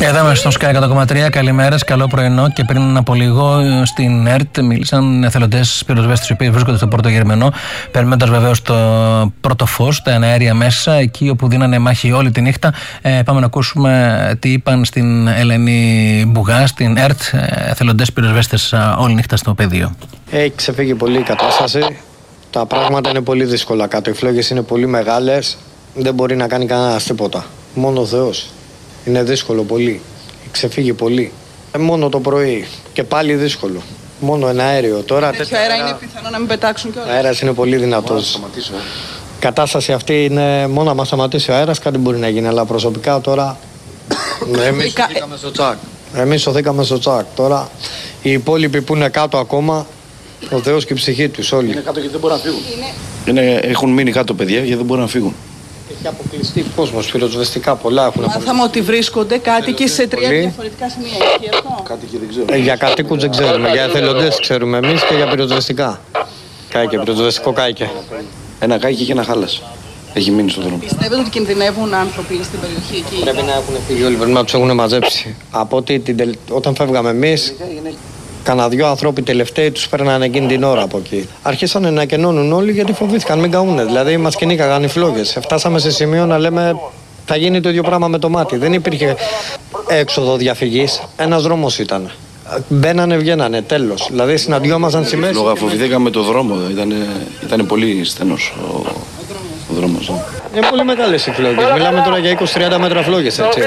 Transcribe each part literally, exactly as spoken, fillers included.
Εδώ είμαστε στο Sky εκατό κόμμα τρία. Καλημέρες, καλό πρωινό. Και πριν από λίγο στην ΕΡΤ μίλησαν εθελοντές πυροσβέστες οι οποίοι βρίσκονται στο Πόρτο Γερμενό, περιμένοντας βεβαίως το πρώτο φως, τα εναέρια μέσα, εκεί όπου δίνανε μάχη όλη τη νύχτα. Ε, πάμε να ακούσουμε τι είπαν στην Ελένη Μπουγά, στην ΕΡΤ, εθελοντές πυροσβέστες όλη νύχτα στο πεδίο. Έχει ξεφύγει πολύ η κατάσταση. Τα πράγματα είναι πολύ δύσκολα κάτω. Οι φλόγες είναι πολύ μεγάλες. Δεν μπορεί να κάνει κανένας τίποτα. Μόνο ο Θεός. Είναι δύσκολο πολύ. Ξεφύγει πολύ. Ε, μόνο το πρωί. Και πάλι δύσκολο. Μόνο ένα αέριο. Τώρα τέτοιο αέρα είναι πιθανό να μην πετάξουν κιόλας. Ο αέρας είναι πολύ δυνατός. Η κατάσταση αυτή είναι μόνο να σταματήσει ο αέρας, κάτι μπορεί να γίνει. Αλλά προσωπικά τώρα. Εμείς σωθήκαμε στο τσάκ. Εμείς σωθήκαμε στο τσάκ. Τώρα οι υπόλοιποι που είναι κάτω ακόμα, ο Θεός και η ψυχή τους όλοι. Είναι κάτω γιατί δεν μπορούν να φύγουν. Είναι... Είναι... Έχουν μείνει κάτω παιδιά γιατί δεν μπορούν να φύγουν. Έχει αποκλειστεί κόσμος, πυροσβεστικά πολλά έχουν αποκλειστεί. Μάθαμε ότι βρίσκονται κάτοικοι σε τρία πολύ. διαφορετικά σημεία. Εκεί αυτό. Κάτοικοι δεν ξέρω. Ε, για κατοίκους δεν ξέρουμε. Για εθελοντές ξέρουμε εμείς και για πυροσβεστικά. Κάηκε, πυροσβεστικό κάηκε. Ένα κάηκε και ένα χάλασε. Έχει μείνει στον δρόμο. Πιστεύετε ότι κινδυνεύουν άνθρωποι στην περιοχή εκεί? Πρέπει να έχουν φύγει όλοι, πρέπει να τους έχουν μαζέψει. Από ότι την τελ... όταν φεύγαμε εμείς, κανένα δυο ανθρώποι τελευταίοι τους παίρνανε εκείνη την ώρα από εκεί. Αρχίσανε να κενώνουν όλοι γιατί φοβήθηκαν, μην καούνε. Δηλαδή μας κυνήγαγαν οι φλόγες. Φτάσαμε σε σημείο να λέμε θα γίνει το ίδιο πράγμα με το μάτι. Δεν υπήρχε έξοδο διαφυγής. Ένας δρόμος ήταν. Μπαίνανε, βγαίνανε, τέλος. Δηλαδή συναντιόμασταν στη μέση. Λογαφοβηθήκαμε το δρόμο. Ήταν, ήταν πολύ στενός ο, ο δρόμος. Είναι πολύ μεγάλες οι φλόγες. Μιλάμε τώρα για είκοσι με τριάντα μέτρα φλόγες, έτσι.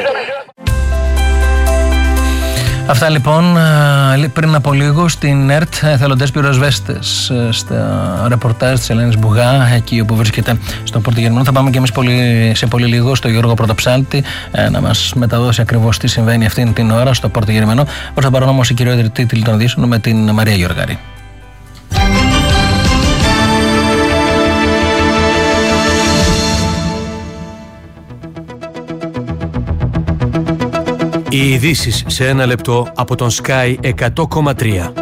Αυτά λοιπόν πριν από λίγο στην ΕΡΤ, εθελοντές πυροσβέστες, στα ρεπορτάζ της Ελένης Μπουγά, εκεί όπου βρίσκεται στο Πόρτο Γερμενό. Θα πάμε και εμείς πολύ, σε πολύ λίγο στο Γιώργο Πρωτοψάλτη να μας μεταδώσει ακριβώς τι συμβαίνει αυτήν την ώρα στο Πόρτο Γερμενό. Προς το παρόν όμως η κυριότερη τίτλη των ειδήσεων με την Μαρία Γεωργάρη. Οι ειδήσεις σε ένα λεπτό από τον Sky εκατό κόμμα τρία.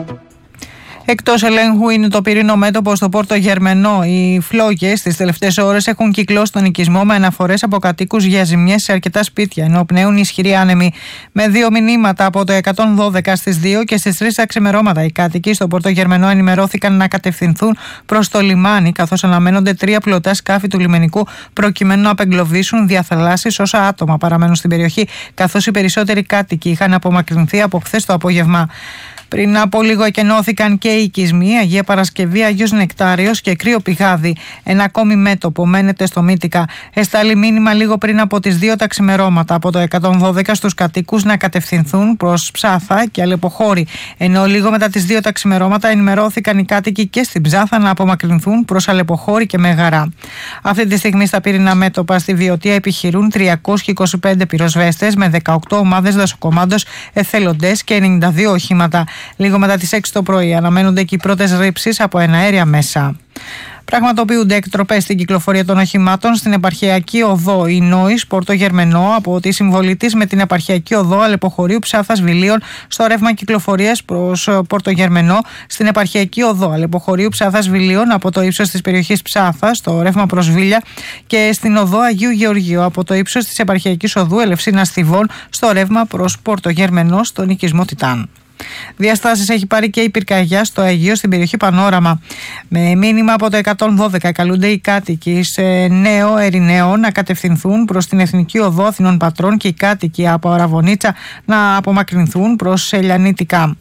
Εκτός ελέγχου είναι το πυρήνο μέτωπο στο Πόρτο Γερμενό. Οι φλόγες τις τελευταίες ώρες έχουν κυκλώσει τον οικισμό με αναφορές από κατοίκους για ζημιές σε αρκετά σπίτια, ενώ πνέουν ισχυροί άνεμοι. Με δύο μηνύματα από το εκατόν δώδεκα στις δύο και στις τρεις τα ξημερώματα, οι κάτοικοι στο Πόρτο Γερμενό ενημερώθηκαν να κατευθυνθούν προς το λιμάνι, καθώς αναμένονται τρία πλωτά σκάφη του λιμενικού προκειμένου να απεγκλωβίσουν διαθαλάσσεις όσα άτομα παραμένουν στην περιοχή, καθώς οι περισσότεροι κάτοικοι είχαν απομακρυνθεί από χθες το απόγευμα. Πριν από λίγο εκενώθηκαν και οι οικισμοί Αγία Παρασκευή, Αγίος Νεκτάριος και Κρύο Πηγάδι. Ένα ακόμη μέτωπο μένεται στο Μύτικα. Εστάλει μήνυμα λίγο πριν από τις δύο τα ξημερώματα από το εκατόν δώδεκα στους κατοίκους να κατευθυνθούν προς Ψάθα και Αλεποχώρη. Ενώ λίγο μετά τις δύο τα ξημερώματα ενημερώθηκαν οι κάτοικοι και στην Ψάθα να απομακρυνθούν προς Αλεποχώρη και Μέγαρα. Αυτή τη στιγμή στα πύρινα μέτωπα στη Βιωτία επιχειρούν τριακόσιοι είκοσι πέντε πυροσβέστες με δεκαοκτώ ομάδες δασοκομάντος, εθελοντές και ενενήντα δύο οχήματα. Λίγο μετά τις έξι το πρωί αναμένονται και οι πρώτες ρήψεις από εναέρια μέσα. Πραγματοποιούνται εκτροπές στην κυκλοφορία των οχημάτων στην επαρχιακή οδό η Νόης Πόρτο Γερμενό από τη συμβολή της με την επαρχιακή οδό Αλεποχωρίου Ψάθας Βιλίων στο ρεύμα κυκλοφορίας προς Πόρτο Γερμενό, στην επαρχιακή οδό Αλεποχωρίου Ψάθας Βιλίων από το ύψος της περιοχής Ψάθα στο ρεύμα προς Βίλια και στην οδό Αγίου Γεωργίου από το ύψος της επαρχιακής οδού Ελευσίνας Θηβών στο ρεύμα προς Πόρτο Γερμενό στον οικισμό Τιτάν. Διαστάσεις έχει πάρει και η πυρκαγιά στο Αιγαίο στην περιοχή Πανόραμα. Με μήνυμα από το εκατόν δώδεκα καλούνται οι κάτοικοι σε Νέο Ερηναίο να κατευθυνθούν προς την Εθνική Οδό Αθηνών Πατρών και οι κάτοικοι από Αραβωνίτσα να απομακρυνθούν προς Ελιανίτικα.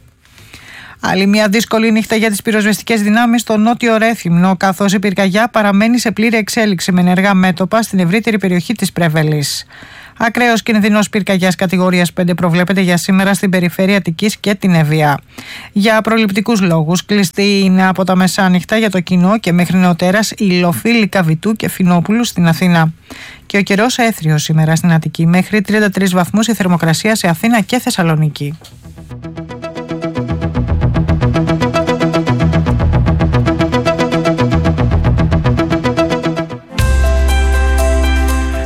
Άλλη μια δύσκολη νύχτα για τις πυροσβεστικές δυνάμεις στο νότιο Ρέθυμνο, καθώς η πυρκαγιά παραμένει σε πλήρη εξέλιξη με ενεργά μέτωπα στην ευρύτερη περιοχή της Πρέβελης. Ακραίος κινδυνός πυρκαγιάς κατηγορίας πέντε προβλέπεται για σήμερα στην περιφέρεια Αττικής και την Εύβοια. Για προληπτικούς λόγους, κλειστή είναι από τα μεσάνυχτα για το κοινό και μέχρι νεοτέρας η Λοφίλη Καβιτού και Φινόπουλου στην Αθήνα. Και ο καιρός έθριος σήμερα στην Αττική, μέχρι τριάντα τρεις βαθμούς η θερμοκρασία σε Αθήνα και Θεσσαλονίκη.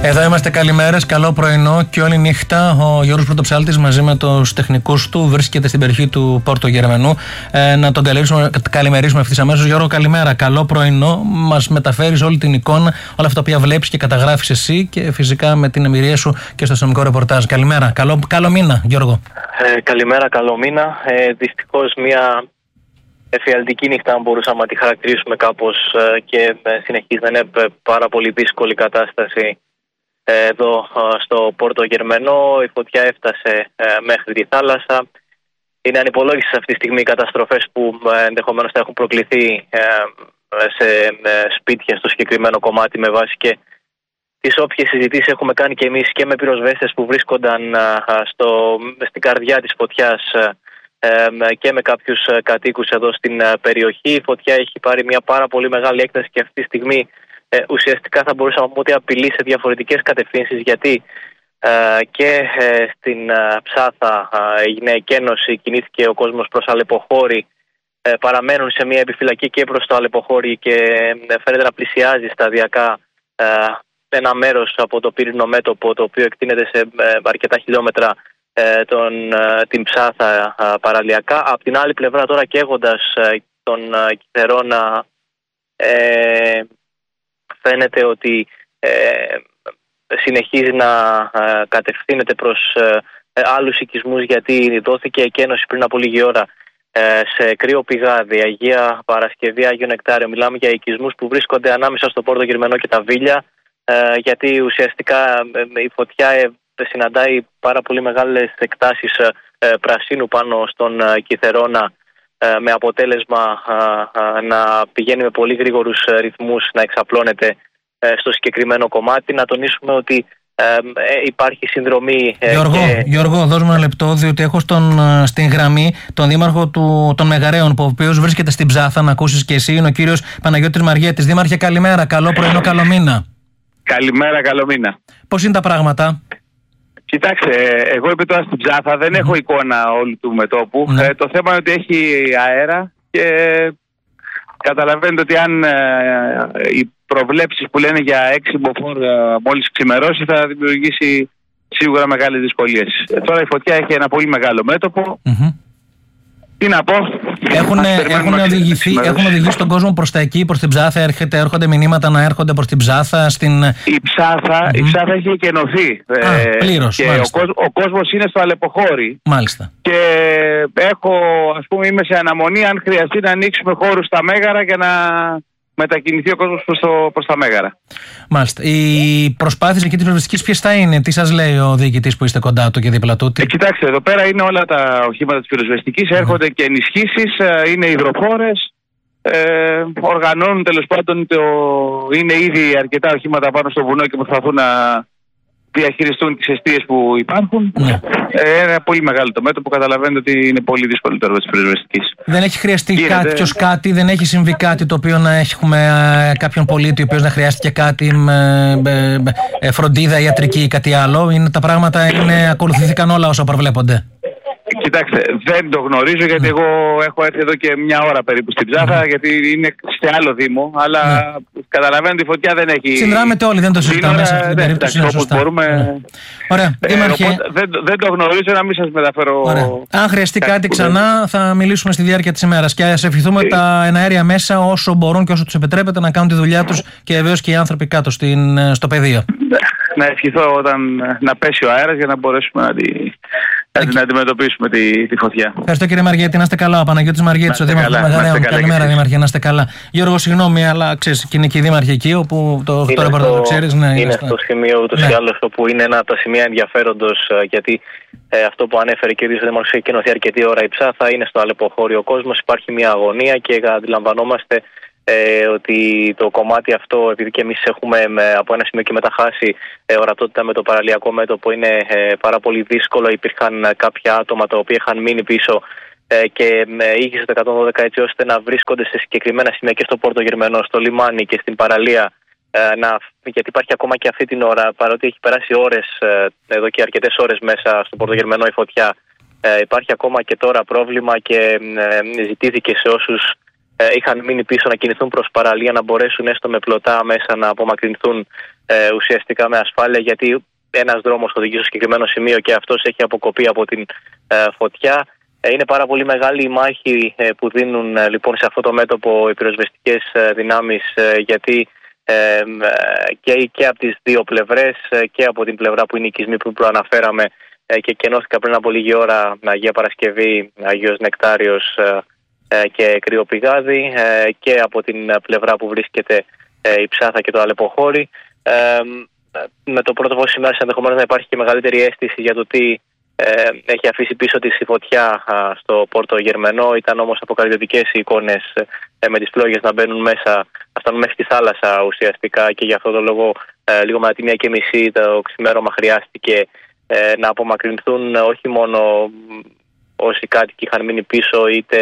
Εδώ είμαστε, καλημέρες, καλό πρωινό και όλη νύχτα. Ο Γιώργος Πρωτοψάλτης μαζί με τους τεχνικούς του βρίσκεται στην περιοχή του Πόρτο Γερμενού. Ε, να τον καλημερίσουμε ευθύς αμέσως. Γιώργο, καλημέρα, καλό πρωινό. Μας μεταφέρεις όλη την εικόνα, όλα αυτά που βλέπεις και καταγράφεις εσύ και φυσικά με την εμπειρία σου και στο αστυνομικό ρεπορτάζ. Καλημέρα, καλό, καλό μήνα, Γιώργο. Ε, καλημέρα, καλό μήνα. Ε, δυστυχώς μια εφιαλτική νύχτα, αν μπορούσαμε να τη χαρακτηρίσουμε κάπως, ε, και ε, συνεχίζει να είναι πάρα πολύ δύσκολη κατάσταση εδώ στο Πόρτο Γερμενό. Η φωτιά έφτασε ε, μέχρι τη θάλασσα. Είναι ανυπολόγιστες αυτή τη στιγμή οι καταστροφές που ε, ενδεχομένως θα έχουν προκληθεί ε, σε ε, σπίτια στο συγκεκριμένο κομμάτι, με βάση και τις όποιες συζητήσεις έχουμε κάνει και εμείς και με πυροσβέστες που βρίσκονταν ε, στο, στην καρδιά της φωτιάς ε, ε, και με κάποιους κατοίκους εδώ στην ε, περιοχή. Η φωτιά έχει πάρει μια πάρα πολύ μεγάλη έκταση και αυτή τη στιγμή Ε, ουσιαστικά θα μπορούσαμε να πούμε ότι απειλεί σε διαφορετικές κατευθύνσεις, γιατί ε, και ε, στην ε, Ψάθα ε, έγινε εκένωση, κινήθηκε ο κόσμος προς Αλεποχώρη, ε, παραμένουν σε μια επιφυλακή και προς το Αλεποχώρη και ε, φαίνεται να πλησιάζει σταδιακά ε, ένα μέρος από το πύρινο μέτωπο, το οποίο εκτείνεται σε ε, αρκετά χιλιόμετρα ε, τον, ε, την Ψάθα ε, παραλιακά. Απ' την άλλη πλευρά τώρα, καίγοντας ε, τον ε, Κιθερώνα, ε, φαίνεται ότι ε, συνεχίζει να ε, κατευθύνεται προς ε, άλλους οικισμούς, γιατί δόθηκε εκένωση πριν από λίγη ώρα ε, σε Κρύο Πηγάδι, Αγία Παρασκευή, Άγιο Νεκτάριο. Μιλάμε για οικισμούς που βρίσκονται ανάμεσα στο Πόρτο Γερμενό και τα Βίλια, ε, γιατί ουσιαστικά ε, η φωτιά ε, συναντάει πάρα πολύ μεγάλες εκτάσεις ε, πρασίνου πάνω στον ε, Κιθερώνα, με αποτέλεσμα να πηγαίνει με πολύ γρήγορους ρυθμούς, να εξαπλώνεται στο συγκεκριμένο κομμάτι. Να τονίσουμε ότι υπάρχει συνδρομή. Γιώργο, και... Γιώργο, δώσ' μου ένα λεπτό, διότι έχω στον, στην γραμμή τον δήμαρχο του, των Μεγαρέων, ο οποίος βρίσκεται στην Ψάθα, να ακούσεις και εσύ, είναι ο κύριος Παναγιώτης Μαριέτης. Δήμαρχε, καλημέρα, καλό πρωινό, καλό μήνα. Καλημέρα, καλό μήνα. Πώς είναι τα πράγματα? Κοιτάξτε, εγώ είμαι τώρα στην Ψάθα, δεν mm. έχω εικόνα όλου του μετώπου. Mm. Ε, το θέμα είναι ότι έχει αέρα και καταλαβαίνετε ότι αν ε, οι προβλέψεις που λένε για έξι μποφόρ ε, μόλις ξημερώσει θα δημιουργήσει σίγουρα μεγάλες δυσκολίες. Ε, τώρα η φωτιά έχει ένα πολύ μεγάλο μέτωπο. Mm-hmm. Τι να πω. Έχουν, έχουν, οδηγηθεί, έχουν οδηγήσει τον κόσμο προς τα εκεί, προς την Ψάθα. Έρχεται, έρχονται μηνύματα να έρχονται προς την Ψάθα. Στην... Η Ψάθα, mm-hmm. η Ψάθα έχει εκενωθεί. Α, πλήρως, και ο, κόσμ, ο κόσμος είναι στο Αλεποχώρη. Μάλιστα. Και έχω, ας πούμε, είμαι σε αναμονή αν χρειαστεί να ανοίξουμε χώρους στα Μέγαρα για να μετακινηθεί ο κόσμος προς, το, προς τα Μέγαρα. Μάλιστα. Οι προσπάθειες εκεί της πυροσβεστικής ποιες θα είναι, τι σας λέει ο διοικητής που είστε κοντά του και δίπλα του? Ε, κοιτάξτε, εδώ πέρα είναι όλα τα οχήματα της πυροσβεστικής, mm. έρχονται και ενισχύσεις, είναι υδροφόρες, ε, οργανώνουν τέλος πάντων, το, είναι ήδη αρκετά οχήματα πάνω στο βουνό και προσπαθούν να διαχειριστούν τις αιστείες που υπάρχουν. Ναι. Ε, ένα πολύ μεγάλο το μέτωπο, καταλαβαίνετε ότι είναι πολύ δύσκολο το έργο της πυροσβεστικής. Δεν έχει χρειαστεί κάποιος κάτι, δεν έχει συμβεί κάτι το οποίο να έχουμε ε, κάποιον πολίτη ο οποίος να χρειάστηκε κάτι με, με, με φροντίδα ιατρική ή κάτι άλλο? Είναι, τα πράγματα είναι, ακολουθήθηκαν όλα όσα προβλέπονται? Κοιτάξτε, δεν το γνωρίζω γιατί εγώ έχω έρθει εδώ και μια ώρα περίπου στην Ψάθα, mm. γιατί είναι σε άλλο δήμο, αλλά mm. καταλαβαίνετε η φωτιά δεν έχει... Συνδράμεται όλοι, δεν το συζητάμε σε αυτή την περίπτωση. Ναι, όπως μπορούμε... Mm. Ωραία, Δήμαρχε... ε, δεν, δεν το γνωρίζω, να μην σας μεταφέρω... Ωραία. Αν χρειαστεί κάτι, κάτι ξανά θα μιλήσουμε στη διάρκεια της ημέρας και ας ευχηθούμε ε... τα εναέρια μέσα όσο μπορούν και όσο τους επιτρέπεται να κάνουν τη δουλειά τους και βεβαίως και οι άνθρωποι κάτω στην, στο πεδίο. Να ευχηθώ όταν να πέσει ο αέρας για να μπορέσουμε να τη... να αντιμετωπίσουμε τη, τη φωτιά. Ευχαριστώ κύριε Μαριέτη, να είστε καλά. Ο Παναγιώτης Μαριέτης, ο Δήμαρχος Μεγαρέων. Καλημέρα, Δήμαρχε, να είστε καλά. Γιώργο, συγγνώμη, αλλά ξέρεις, και είναι και η Δήμαρχη εκεί, όπου το ρεπορτάζ το ξέρεις. Ναι, είναι, είναι στο, στο σημείο ούτως ή άλλως, όπου είναι ένα από τα σημεία ενδιαφέροντος, γιατί ε, αυτό που ανέφερε και ο ίδιος ο Δήμαρχος, έχει κενωθεί αρκετή ώρα η Ψάθα, είναι στο Αλεποχώρη ο κόσμος, υπάρχει μια αγωνία και αντιλαμβανόμαστε Ε, ότι το κομμάτι αυτό, επειδή και εμείς έχουμε με, από ένα σημείο και μετά χάσει ε, ορατότητα με το παραλιακό μέτωπο, είναι ε, πάρα πολύ δύσκολο. Υπήρχαν κάποια άτομα τα οποία είχαν μείνει πίσω ε, και ε, ήγησε το εκατόν δώδεκα έτσι ώστε να βρίσκονται σε συγκεκριμένα σημεία και στο Πόρτο Γερμενό, στο λιμάνι και στην παραλία, ε, να, γιατί υπάρχει ακόμα και αυτή την ώρα, παρότι έχει περάσει ώρες, ε, εδώ και αρκετές ώρες μέσα στο Πόρτο Γερμενό η φωτιά, ε, υπάρχει ακόμα και τώρα πρόβλημα και ε, ζητήθηκε σε όσους ε, είχαν μείνει πίσω να κινηθούν προς παραλία, να μπορέσουν έστω με πλωτά μέσα να απομακρυνθούν ε, ουσιαστικά με ασφάλεια, γιατί ένας δρόμος οδηγεί στο συγκεκριμένο σημείο και αυτός έχει αποκοπεί από την ε, φωτιά. Ε, είναι πάρα πολύ μεγάλη η μάχη ε, που δίνουν ε, λοιπόν σε αυτό το μέτωπο οι πυροσβεστικές ε, δυνάμεις, ε, γιατί ε, ε, και, και από τις δύο πλευρές, ε, και από την πλευρά που είναι οι οικισμοί που προαναφέραμε ε, και κενώθηκα πριν από λίγη ώρα Αγία Παρασκευή, Αγίος Νεκτάριος ε, ε, και Κρυοπηγάδη, ε, και από την πλευρά που βρίσκεται ε, η Ψάθα και το Αλεποχώρι. Ε, με το πρώτο φως σήμερα ενδεχομένως να υπάρχει και μεγαλύτερη αίσθηση για το τι ε, έχει αφήσει πίσω της η φωτιά α, στο Πόρτο Γερμενό. Ήταν όμως αποκαρδιωτικές οι εικόνες ε, με τις φλόγες να μπαίνουν μέσα, να φτάνουν μέχρι τη θάλασσα ουσιαστικά, και για αυτό το λόγο ε, λίγο μετά τη μία και μισή το ξημέρωμα χρειάστηκε ε, να απομακρυνθούν όχι μόνο όσοι κάτοικοι είχαν μείνει πίσω, είτε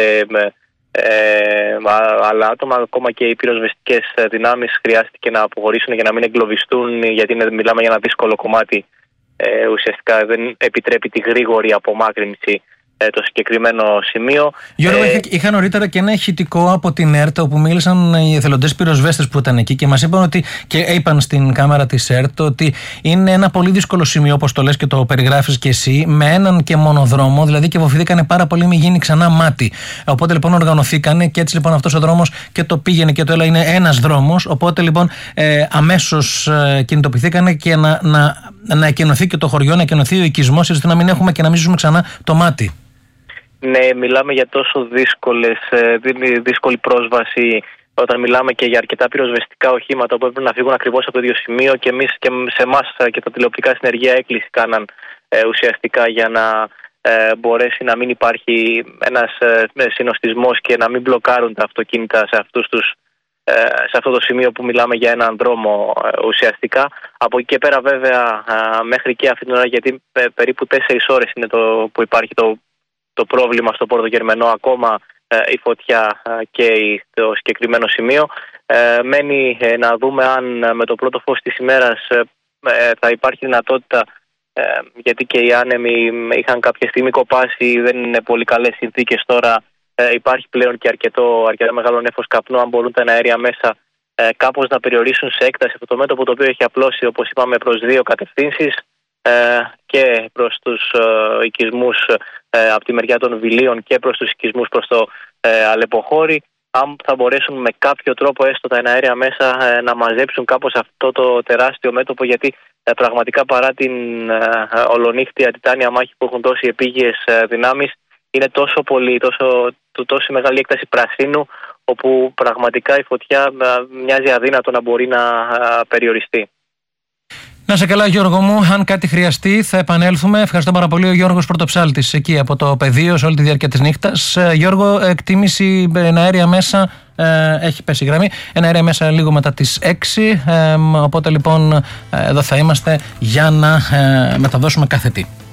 Ε, αλλά άτομα, ακόμα και οι πυροσβεστικές δυνάμεις χρειάστηκε να αποχωρήσουν για να μην εγκλωβιστούν, γιατί είναι, μιλάμε για ένα δύσκολο κομμάτι. Ε, ουσιαστικά δεν επιτρέπει τη γρήγορη απομάκρυνση ε, το συγκεκριμένο σημείο. Γιώργο, ε, είχα νωρίτερα και ένα ηχητικό από την ΕΡΤ όπου μίλησαν οι εθελοντές πυροσβέστες που ήταν εκεί και μας είπαν ότι, και είπαν στην κάμερα της ΕΡΤ, ότι είναι ένα πολύ δύσκολο σημείο, όπως το λες και το περιγράφεις και εσύ, με έναν και μόνο δρόμο, δηλαδή και φοβηθήκανε πάρα πολύ μην γίνει ξανά μάτι. Οπότε λοιπόν οργανωθήκανε και έτσι λοιπόν αυτός ο δρόμος και το πήγαινε και το έλα είναι ένας δρόμος. Οπότε λοιπόν ε, αμέσως ε, κινητοποιηθήκανε και να, να, να εκενωθεί και το χωριό, να εκενωθεί ο οικισμός, ώστε να μην έχουμε και να μην ζήσουμε ξανά το μάτι. Ναι, μιλάμε για τόσο δύσκολες, δύσκολη πρόσβαση, όταν μιλάμε και για αρκετά πυροσβεστικά οχήματα που έπρεπε να φύγουν ακριβώς από το ίδιο σημείο, και εμείς και σε εμάς και τα τηλεοπτικά συνεργεία έκκληση κάναν ε, ουσιαστικά για να ε, μπορέσει να μην υπάρχει ένας ε, συνοστισμός και να μην μπλοκάρουν τα αυτοκίνητα σε, αυτούς τους, ε, σε αυτό το σημείο που μιλάμε για έναν δρόμο ε, ουσιαστικά. Από εκεί και πέρα βέβαια ε, μέχρι και αυτή την ώρα, γιατί ε, περίπου τέσσερις ώρες είναι το που υπάρχει το το πρόβλημα στο Πόρτο Γερμενό, ακόμα ε, η φωτιά ε, καίει το συγκεκριμένο σημείο. Ε, μένει ε, να δούμε αν ε, με το πρώτο φως της ημέρας ε, ε, θα υπάρχει δυνατότητα, ε, γιατί και οι άνεμοι είχαν κάποια στιγμή κοπάσει, δεν είναι πολύ καλές συνθήκες τώρα. Ε, υπάρχει πλέον και αρκετό, αρκετά μεγάλο νέφος καπνού, αν μπορούν τα αέρια μέσα ε, κάπως να περιορίσουν σε έκταση αυτό το μέτωπο, το οποίο έχει απλώσει, όπως είπαμε, προς δύο κατευθύνσεις. Και προς τους ε, οικισμούς ε, από τη μεριά των Βιλίων και προς τους οικισμούς προς το ε, Αλεποχώρι, αν θα μπορέσουν με κάποιο τρόπο έστω τα εναέρια μέσα ε, να μαζέψουν κάπως αυτό το τεράστιο μέτωπο, γιατί ε, πραγματικά παρά την ε, ολονύχτια τιτάνια μάχη που έχουν δώσει επίγειες ε, δυνάμεις, είναι τόσο πολύ, τόσο, το, τόσο μεγάλη έκταση πρασίνου, όπου πραγματικά η φωτιά ε, μοιάζει αδύνατο να μπορεί να ε, περιοριστεί. Να σε καλά, Γιώργο μου. Αν κάτι χρειαστεί, θα επανέλθουμε. Ευχαριστώ πάρα πολύ. Ο Γιώργος Πρωτοψάλτης, εκεί από το πεδίο, σε όλη τη διάρκεια της νύχτας. Γιώργο, εκτίμηση εναέρια μέσα, ε, έχει πέσει η γραμμή. Εναέρια μέσα λίγο μετά τις έξι. Ε, οπότε λοιπόν, εδώ θα είμαστε για να ε, μεταδώσουμε κάθε τι.